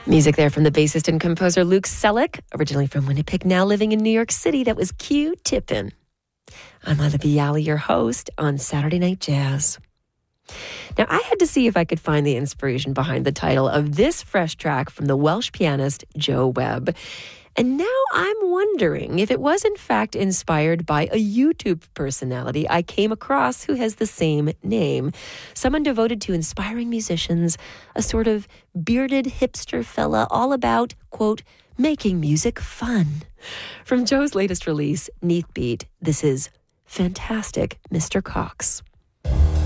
Music there from the bassist and composer Luke Selleck, originally from Winnipeg, now living in New York City. That was Q-Tippin'. I'm Ila Bialy, your host on Saturday Night Jazz. Now, I had to see if I could find the inspiration behind the title of this fresh track from the Welsh pianist Joe Webb. And now I'm wondering if it was in fact inspired by a YouTube personality I came across who has the same name. Someone devoted to inspiring musicians, a sort of bearded hipster fella all about, quote, making music fun. From Joe's latest release, Neath Beat, this is Fantastic Mr. Cox.